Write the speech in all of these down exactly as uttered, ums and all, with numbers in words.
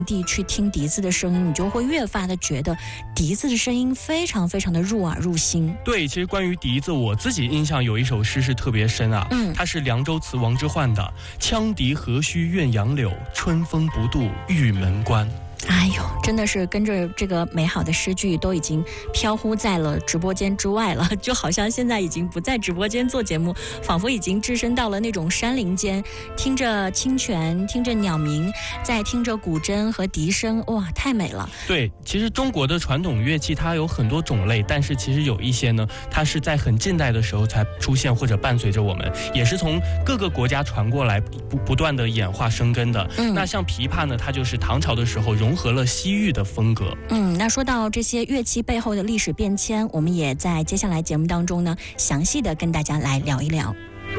地去听笛子的声音，你就会越发的觉得笛子的声音非常非常的入耳入心。 对，其实关于笛子，我自己印象有一首诗是特别深啊，嗯，它是凉州词王之涣的“羌笛何须怨杨柳，春风不度玉门关”。 哎呦，真的是跟着这个美好的诗句都已经飘忽在了直播间之外了，就好像现在已经不在直播间做节目，仿佛已经置身到了那种山林间，听着清泉，听着鸟鸣，再听着古筝和笛声，哇，太美了。 对，其实中国的传统乐器它有很多种类，但是其实有一些呢，它是在很近代的时候才出现或者伴随着我们，也是从各个国家传过来，不不断的演化生根的。嗯，那像琵琶呢，它就是唐朝的时候融合了西域的风格。 嗯，那说到这些乐器背后的历史变迁，我们也在接下来节目当中呢，详细的跟大家来聊一聊。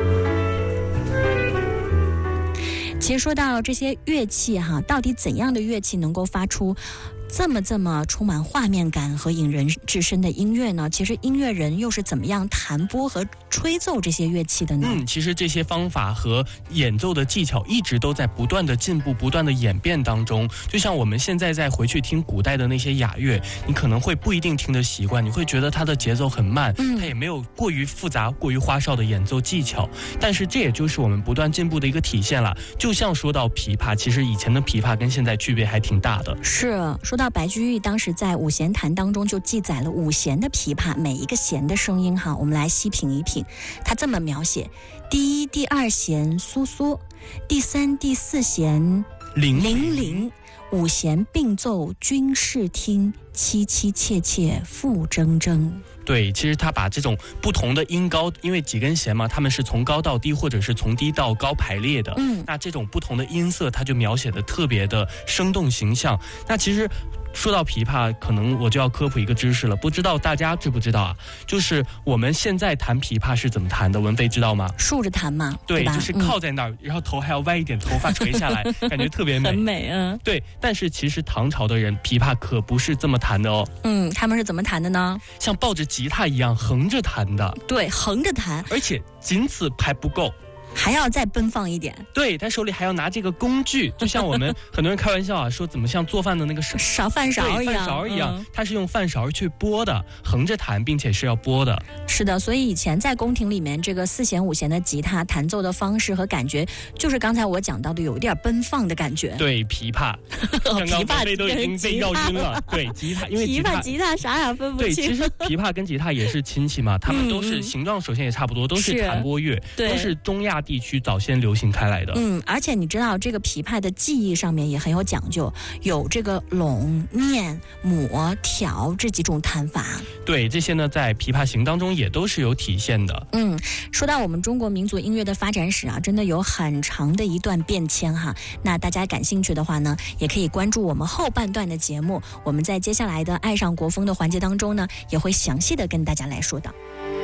其实说到这些乐器哈，到底怎样的乐器能够发出这么这么充满画面感和引人置身的音乐呢？其实音乐人又是怎么样弹拨和吹奏这些乐器的呢？ 嗯，其实这些方法和演奏的技巧一直都在不断的进步、不断的演变当中。就像我们现在再回去听古代的那些雅乐，你可能会不一定听得习惯，你会觉得它的节奏很慢，嗯，它也没有过于复杂、过于花哨的演奏技巧。但是这也就是我们不断进步的一个体现了。就像说到琵琶，其实以前的琵琶跟现在区别还挺大的。 是，说到白居易当时在五弦弹当中就记载了五弦的琵琶每一个弦的声音哈，我们来细品一品。他这么描写：第一、第二弦酥酥，第三、第四弦铃铃铃，五弦并奏均是听，凄凄切切复铮铮。 对，其实他把这种不同的音高，因为几根弦嘛，他们是从高到低或者是从低到高排列的，嗯，那这种不同的音色他就描写的特别的生动形象。那其实说到琵琶，可能我就要科普一个知识了，不知道大家知不知道啊？就是我们现在弹琵琶是怎么弹的？文飞知道吗？ 竖着弹嘛， 对，对就是靠在那儿，嗯，然后头还要歪一点，头发垂下来，感觉特别美， 很美啊。 对，但是其实唐朝的人琵琶可不是这么弹的哦。 嗯，他们是怎么弹的呢？ 像抱着吉他一样横着弹的。 对，横着弹， 而且仅此还不够。 还要再奔放一点， 对，他手里还要拿这个工具，就像我们很多人开玩笑啊，说怎么像做饭的那个勺饭勺一样， 饭勺一样，嗯，他是用饭勺去拨的，横着弹，并且是要拨的。 是的，所以以前在宫廷里面，这个四弦五弦的吉他弹奏的方式和感觉，就是刚才我讲到的有一点奔放的感觉。 对，琵琶，刚刚贝贝都已经被绕晕了。对，吉他，因为吉他吉他啥也分不清。 对，其实琵琶跟吉他也是亲戚嘛，他们都是形状首先也差不多，都是弹拨乐，都是中亚地区早先流行开来的。 嗯，而且你知道这个琵琶的技艺上面也很有讲究，有这个拢、念、抹、挑这几种弹法。 对，这些呢在琵琶行当中也都是有体现的。 嗯，说到我们中国民族音乐的发展史啊，真的有很长的一段变迁哈。那大家感兴趣的话呢，也可以关注我们后半段的节目，我们在接下来的爱上国风的环节当中呢，也会详细的跟大家来说的。